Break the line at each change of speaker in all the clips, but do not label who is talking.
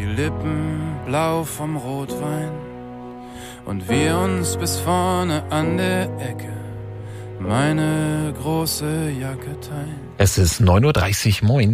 die Lippen blau vom Rotwein und wir uns bis vorne an der Ecke meine große Jacke teilen.
Es ist 9.30 Uhr, moin.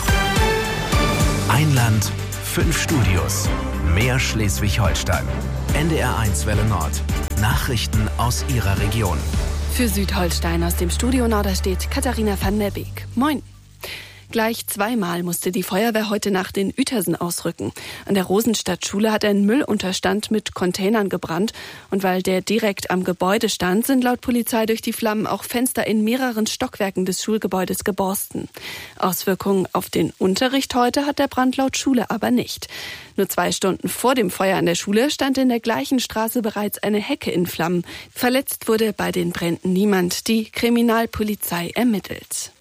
Ein Land, 5 Studios, mehr Schleswig-Holstein. NDR1 Welle Nord. Nachrichten aus Ihrer Region.
Für Südholstein aus dem Studio Norderstedt Katharina van der Beek. Moin. Gleich zweimal musste die Feuerwehr heute Nacht in Uetersen ausrücken. An der Rosenstadtschule hat ein Müllunterstand mit Containern gebrannt. Und weil der direkt am Gebäude stand, sind laut Polizei durch die Flammen auch Fenster in mehreren Stockwerken des Schulgebäudes geborsten. Auswirkungen auf den Unterricht heute hat der Brand laut Schule aber nicht. Nur 2 Stunden vor dem Feuer an der Schule stand in der gleichen Straße bereits eine Hecke in Flammen. Verletzt wurde bei den Bränden niemand. Die Kriminalpolizei ermittelt.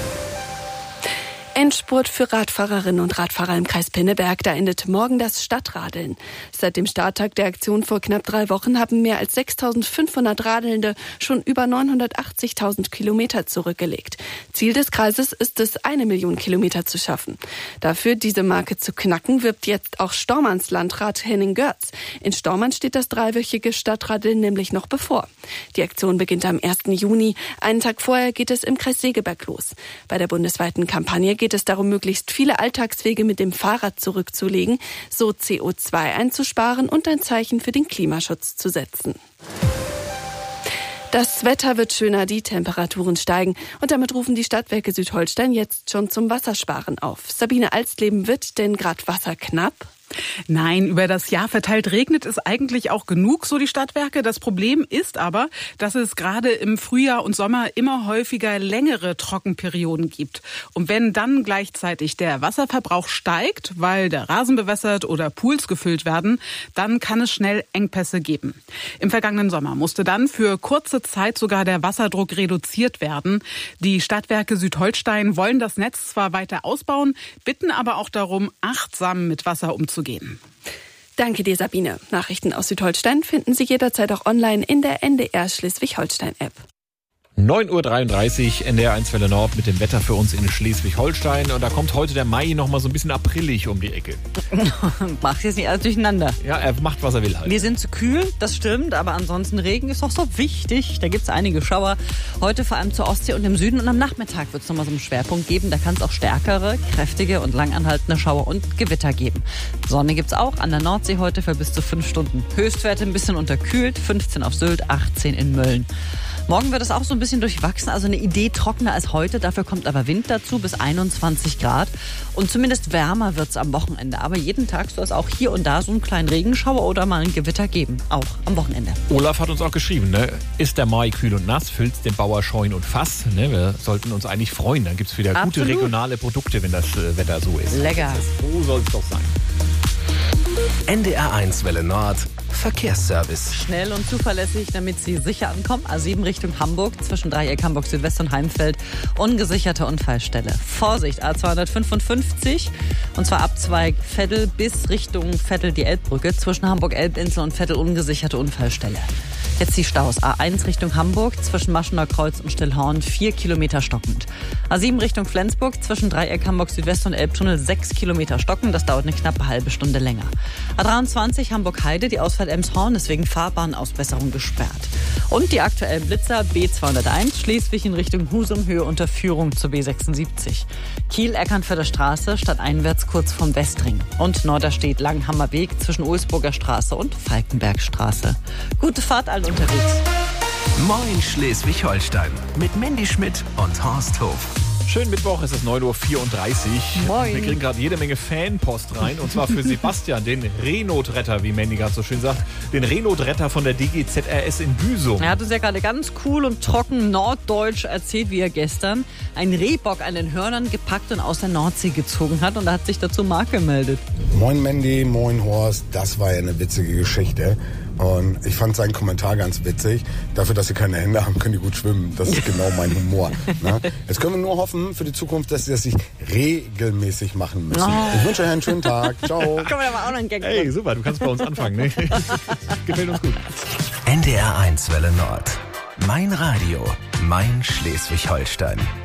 Endspurt für Radfahrerinnen und Radfahrer im Kreis Pinneberg. Da endet morgen das Stadtradeln. Seit dem Starttag der Aktion vor knapp 3 Wochen haben mehr als 6.500 Radelnde schon über 980.000 Kilometer zurückgelegt. Ziel des Kreises ist es, 1 Million Kilometer zu schaffen. Dafür, diese Marke zu knacken, wirbt jetzt auch Stormanns Landrat Henning Görz. In Stormann steht das 3-wöchige Stadtradeln nämlich noch bevor. Die Aktion beginnt am 1. Juni. Einen Tag vorher geht es im Kreis Segeberg los. Bei der bundesweiten Kampagne geht es darum, möglichst viele Alltagswege mit dem Fahrrad zurückzulegen, so CO2 einzusparen und ein Zeichen für den Klimaschutz zu setzen. Das Wetter wird schöner, die Temperaturen steigen und damit rufen die Stadtwerke Südholstein jetzt schon zum Wassersparen auf. Sabine Alstleben, wird denn gerade Wasser knapp?
Nein, über das Jahr verteilt regnet es eigentlich auch genug, so die Stadtwerke. Das Problem ist aber, dass es gerade im Frühjahr und Sommer immer häufiger längere Trockenperioden gibt. Und wenn dann gleichzeitig der Wasserverbrauch steigt, weil der Rasen bewässert oder Pools gefüllt werden, dann kann es schnell Engpässe geben. Im vergangenen Sommer musste dann für kurze Zeit sogar der Wasserdruck reduziert werden. Die Stadtwerke Südholstein wollen das Netz zwar weiter ausbauen, bitten aber auch darum, achtsam mit Wasser umzugehen.
Danke dir, Sabine. Nachrichten aus Südholstein finden Sie jederzeit auch online in der NDR Schleswig-Holstein-App.
9.33 Uhr, NDR1 Welle Nord mit dem Wetter für uns in Schleswig-Holstein. Und da kommt heute der Mai noch mal so ein bisschen aprillig um die Ecke.
Macht jetzt nicht alles durcheinander.
Ja, er macht, was er will halt.
Wir sind zu kühl, das stimmt, aber ansonsten Regen ist doch so wichtig. Da gibt es einige Schauer. Heute vor allem zur Ostsee und im Süden. Und am Nachmittag wird es nochmal so einen Schwerpunkt geben. Da kann es auch stärkere, kräftige und langanhaltende Schauer und Gewitter geben. Sonne gibt es auch an der Nordsee heute für bis zu 5 Stunden. Höchstwerte ein bisschen unterkühlt, 15 auf Sylt, 18 in Mölln. Morgen wird es auch so ein bisschen durchwachsen, also eine Idee trockener als heute. Dafür kommt aber Wind dazu bis 21 Grad. Und zumindest wärmer wird es am Wochenende. Aber jeden Tag soll es auch hier und da so einen kleinen Regenschauer oder mal ein Gewitter geben. Auch am Wochenende.
Olaf hat uns auch geschrieben, ne? Ist der Mai kühl und nass, füllt's den Bauer Scheun und Fass. Ne? Wir sollten uns eigentlich freuen. Dann gibt's wieder gute regionale Produkte, wenn das Wetter so ist.
Lecker.
So soll es doch sein.
NDR1 Welle Nord. Verkehrsservice.
Schnell und zuverlässig, damit Sie sicher ankommen. A7 Richtung Hamburg, zwischen Dreieck Hamburg Südwest und Heimfeld. Ungesicherte Unfallstelle. Vorsicht, A255. Und zwar Abzweig Veddel bis Richtung Veddel die Elbbrücke. Zwischen Hamburg-Elbinsel und Veddel ungesicherte Unfallstelle. Jetzt die Staus. A1 Richtung Hamburg, zwischen Maschener Kreuz und Stillhorn 4 Kilometer stockend. A7 Richtung Flensburg, zwischen Dreieck Hamburg Südwest und Elbtunnel 6 Kilometer stockend. Das dauert eine knappe halbe Stunde länger. A23 Hamburg-Heide, die Ausfahrt Elmshorn ist wegen Fahrbahnausbesserung gesperrt. Und die aktuellen Blitzer B201 Schleswig in Richtung Husum, Höhe Unterführung zur B76. Kiel Eckernförder Straße, stadteinwärts kurz vom Westring. Und Norderstedt Langhammer Weg zwischen Ohlsburger Straße und Falkenbergstraße. Gute Fahrt allen unterwegs.
Moin Schleswig-Holstein mit Mandy Schmidt und Horst Hof.
Schönen Mittwoch, es ist 9.34 Uhr.
Moin.
Wir kriegen gerade jede Menge Fanpost rein. Und zwar für Sebastian, den Reenot-Retter, wie Mandy gerade so schön sagt. Den Reenot-Retter von der DGZRS in Büsum.
Er hat uns ja gerade ganz cool und trocken norddeutsch erzählt, wie er gestern einen Rehbock an den Hörnern gepackt und aus der Nordsee gezogen hat. Und da hat sich dazu Marc gemeldet.
Moin Mandy, moin Horst. Das war ja eine witzige Geschichte. Und ich fand seinen Kommentar ganz witzig. Dafür, dass sie keine Hände haben, können die gut schwimmen. Das ist genau mein Humor. Ne? Jetzt können wir nur hoffen für die Zukunft, dass sie das sich regelmäßig machen müssen. Ich wünsche euch einen schönen Tag. Ciao.
Kann man aber auch noch einen Gag machen.
Hey, super, du kannst bei uns anfangen. Ne? Gefällt uns gut.
NDR1 Welle Nord. Mein Radio, mein Schleswig-Holstein.